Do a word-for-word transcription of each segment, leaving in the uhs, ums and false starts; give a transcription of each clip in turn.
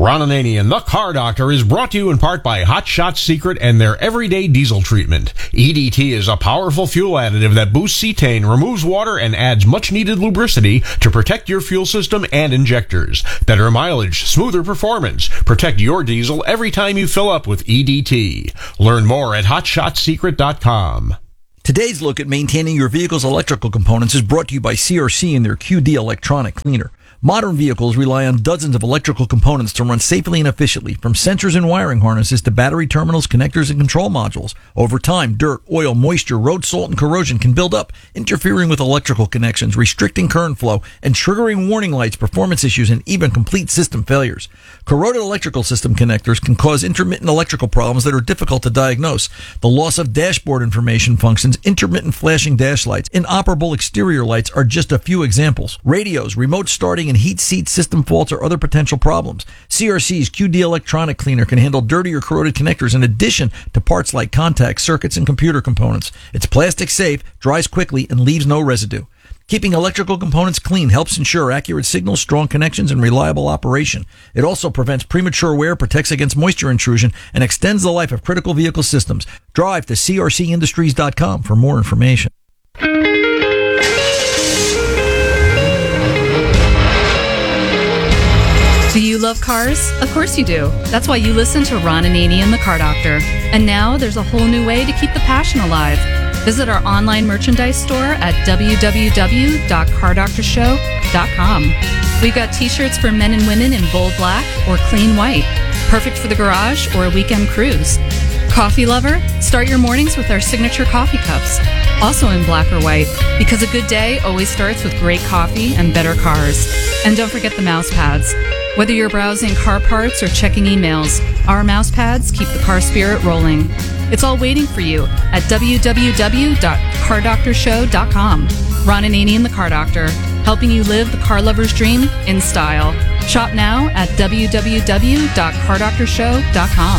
Ron Ananian, the Car Doctor, is brought to you in part by Hot Shot Secret and their everyday diesel treatment. E D T is a powerful fuel additive that boosts cetane, removes water, and adds much-needed lubricity to protect your fuel system and injectors. Better mileage, smoother performance. Protect your diesel every time you fill up with E D T. Learn more at hot shot secret dot com. Today's look at maintaining your vehicle's electrical components is brought to you by C R C and their Q D electronic cleaner. Modern vehicles rely on dozens of electrical components to run safely and efficiently, from sensors and wiring harnesses to battery terminals, connectors, and control modules. Over time, dirt, oil, moisture, road salt, and corrosion can build up, interfering with electrical connections, restricting current flow, and triggering warning lights, performance issues, and even complete system failures. Corroded electrical system connectors can cause intermittent electrical problems that are difficult to diagnose. The loss of dashboard information functions, intermittent flashing dash lights, inoperable exterior lights are just a few examples. Radios, remote starting, and heat seat system faults are other potential problems. C R C's Q D electronic cleaner can handle dirty or corroded connectors in addition to parts like contacts, circuits, and computer components. It's plastic safe, dries quickly, and leaves no residue. Keeping electrical components clean helps ensure accurate signals, strong connections, and reliable operation. It also prevents premature wear, protects against moisture intrusion, and extends the life of critical vehicle systems. Drive to C R C industries dot com for more information. Do you love cars? Of course you do. That's why you listen to Ron Ananian, the Car Doctor. And now there's a whole new way to keep the passion alive. Visit our online merchandise store at w w w dot car doctor show dot com. We've got t-shirts for men and women in bold black or clean white, perfect for the garage or a weekend cruise. Coffee lover? Start your mornings with our signature coffee cups, also in black or white, because a good day always starts with great coffee and better cars. And don't forget the mouse pads. Whether you're browsing car parts or checking emails, our mouse pads keep the car spirit rolling. It's all waiting for you at w w w dot car doctor show dot com. Ron Ananian, the Car Doctor, helping you live the car lover's dream in style. Shop now at w w w dot car doctor show dot com.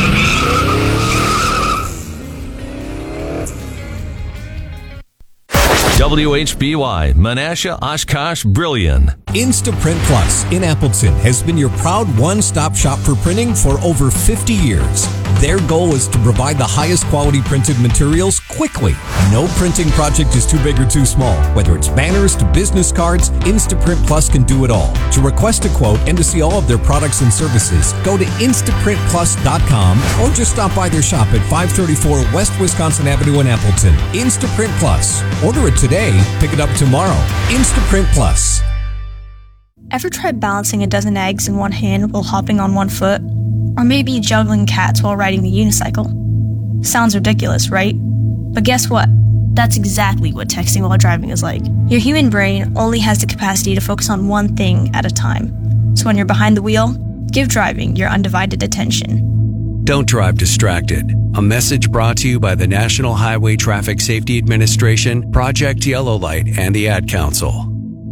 W H B Y, Menasha, Oshkosh, Brillion. Instaprint Plus in Appleton has been your proud one-stop shop for printing for over fifty years. Their goal is to provide the highest quality printed materials quickly. No printing project is too big or too small. Whether it's banners to business cards, Instaprint Plus can do it all. To request a quote and to see all of their products and services, go to instaprint plus dot com or just stop by their shop at five thirty-four West Wisconsin Avenue in Appleton. Instaprint Plus. Order it today, pick it up tomorrow. Instaprint Plus. Ever tried balancing a dozen eggs in one hand while hopping on one foot? Or maybe juggling cats while riding the unicycle? Sounds ridiculous, right? But guess what? That's exactly what texting while driving is like. Your human brain only has the capacity to focus on one thing at a time. So when you're behind the wheel, give driving your undivided attention. Don't drive distracted. A message brought to you by the National Highway Traffic Safety Administration, Project Yellow Light, and the Ad Council.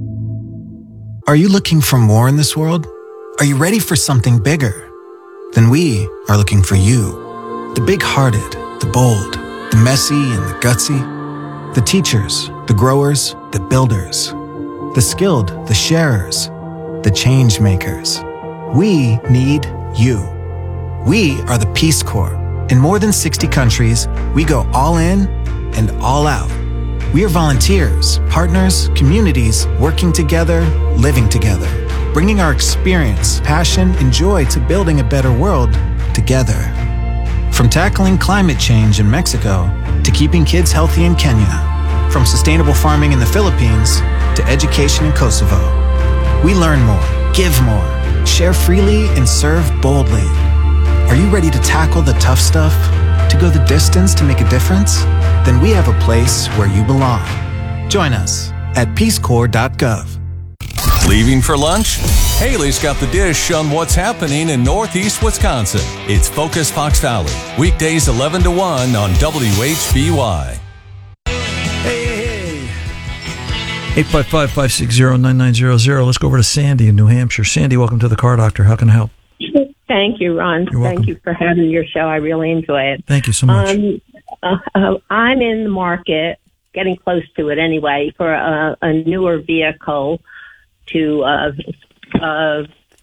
Are you looking for more in this world? Are you ready for something bigger? Then we are looking for you. The big-hearted, the bold, the messy and the gutsy. The teachers, the growers, the builders. The skilled, the sharers, the change makers. We need you. We are the Peace Corps. In more than sixty countries, we go all in and all out. We are volunteers, partners, communities, working together, living together, bringing our experience, passion, and joy to building a better world together. From tackling climate change in Mexico to keeping kids healthy in Kenya, from sustainable farming in the Philippines to education in Kosovo. We learn more, give more, share freely, and serve boldly. Are you ready to tackle the tough stuff? To go the distance to make a difference? Then we have a place where you belong. Join us at peace corps dot gov. Leaving for lunch? Haley's got the dish on what's happening in Northeast Wisconsin. It's Focus Fox Valley. Weekdays eleven to one on W H B Y. Hey, hey, hey. eight five five, five six zero, nine nine zero zero. Let's go over to Sandy in New Hampshire. Sandy, welcome to the Car Doctor. How can I help? Thank you, Ron. You're welcome. Thank you for having your show. I really enjoy it. Thank you so much. Um, uh, uh, I'm in the market, getting close to it anyway, for a, a newer vehicle to uh, uh,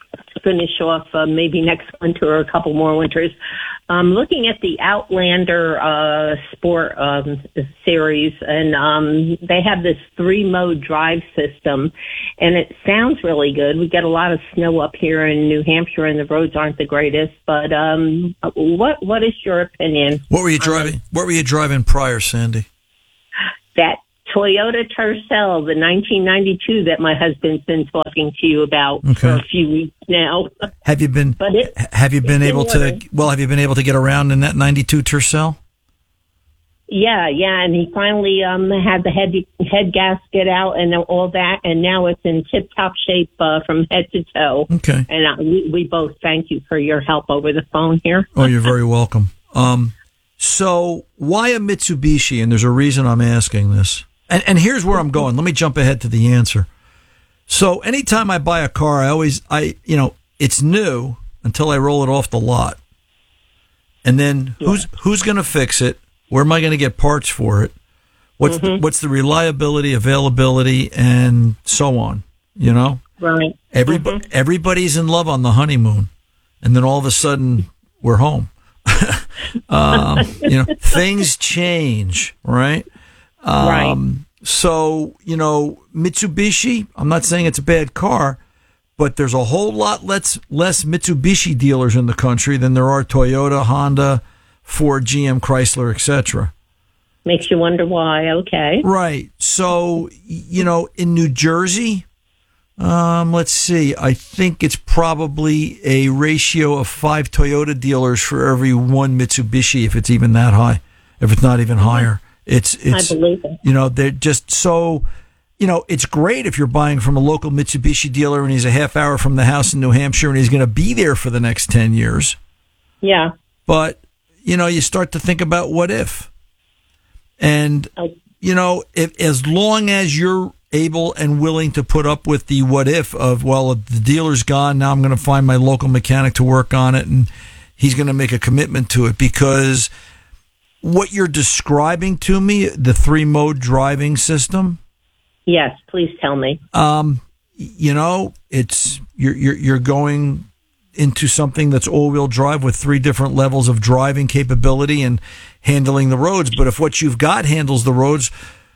finish off uh, maybe next winter or a couple more winters. I'm looking at the Outlander uh, Sport um, series, and um, they have this three-mode drive system, and it sounds really good. We get a lot of snow up here in New Hampshire, and the roads aren't the greatest. But um, what what is your opinion? What were you driving? What were you driving prior, Sandy? That Toyota Tercel, the nineteen ninety-two that my husband's been talking to you about Okay. for a few weeks now. Have you been But it- have you been it's able in to order. well have you been able to get around in that ninety-two Tercel? Yeah, yeah, and he finally um had the head head gasket out and all that, and now it's in tip top shape uh, from head to toe. Okay. And uh, we, we both thank you for your help over the phone here. Oh, you're very welcome. Um, so why a Mitsubishi? And there's a reason I'm asking this. And, and here's where I'm going. Let me jump ahead to the answer. So anytime I buy a car, I always, I, you know, it's new until I roll it off the lot. And then who's, who's going to fix it? Where am I going to get parts for it? What's, Mm-hmm. the, what's the reliability, availability, and so on, you know? Right. Everybody, Mm-hmm. everybody's in love on the honeymoon. And then all of a sudden we're home. um, you know, things change, right? Um, Right. So, you know, Mitsubishi, I'm not saying it's a bad car, but there's a whole lot less, less Mitsubishi dealers in the country than there are Toyota, Honda, Ford, G M, Chrysler, et cetera. Makes you wonder why. Okay. Right. So, you know, in New Jersey, um, let's see, I think it's probably a ratio of five Toyota dealers for every one Mitsubishi, if it's even that high, if it's not even higher. It's, it's, I believe it. you know, they're just so, you know, it's great if you're buying from a local Mitsubishi dealer and he's a half hour from the house in New Hampshire and he's going to be there for the next ten years. Yeah. But, you know, you start to think about what if. And, you know, if, as long as you're able and willing to put up with the what if of, well, the dealer's gone, now I'm going to find my local mechanic to work on it, and he's going to make a commitment to it, because what you're describing to me, the three-mode driving system, Yes, please tell me. um, you know, it's you're you're you're going into something that's all-wheel drive with three different levels of driving capability and handling the roads. But if what you've got handles the roads,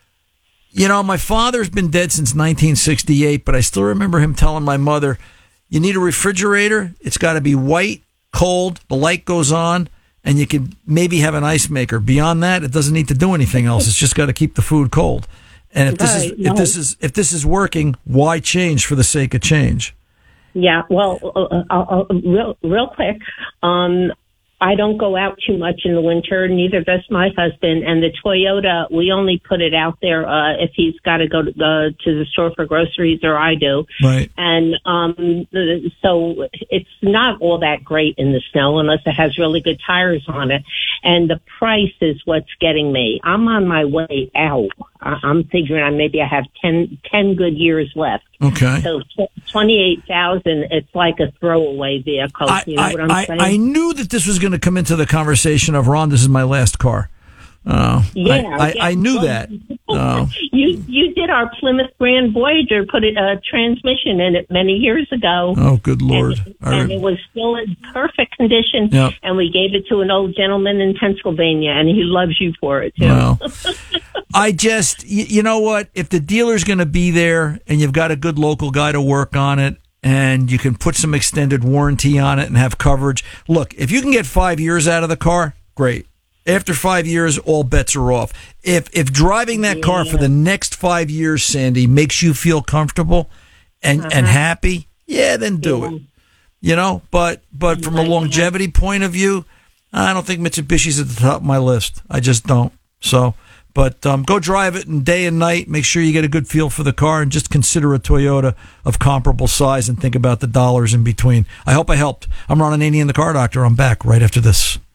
you know, my father's been dead since nineteen sixty-eight, but I still remember him telling my mother, you need a refrigerator, it's got to be white, cold, the light goes on, and you can maybe have an ice maker. Beyond that, it doesn't need to do anything else. It's just got to keep the food cold. And if this is Right, if right. this is if this is working, why change for the sake of change? Yeah, well, uh, uh, uh, real, real quick, um, I don't go out too much in the winter. Neither does my husband. And the Toyota, we only put it out there uh, if he's got to go to, uh, to the store for groceries, or I do. Right. And um, the- so it's not all that great in the snow unless it has really good tires on it. And the price is what's getting me. I'm on my way out. I- I'm figuring I maybe I have ten, ten good years left. Okay. So twenty-eight thousand, it's like a throwaway vehicle. I, You know I, what I'm I, saying? I knew that this was going to come into the conversation of, Ron, this is my last car. Uh, Yeah, I, I, yeah. I knew Well, that. Uh, You you did our Plymouth Grand Voyager, put a uh, transmission in it many years ago. oh, good Lord. And, I and re- it was still in perfect condition. Yep. And we gave it to an old gentleman in Pennsylvania, and he loves you for it, too. Well, I just, you, you know what? If the dealer's going to be there and you've got a good local guy to work on it, and you can put some extended warranty on it and have coverage. Look, if you can get five years out of the car, great. After five years, all bets are off. If if driving that car for the next five years, Sandy, makes you feel comfortable and, Uh-huh. and happy, yeah, then do it. You know, but but from a longevity point of view, I don't think Mitsubishi's at the top of my list. I just don't. So, but um, go drive it and day and night. Make sure you get a good feel for the car, and just consider a Toyota of comparable size and think about the dollars in between. I hope I helped. I'm Ron Ananian, the Car Doctor. I'm back right after this.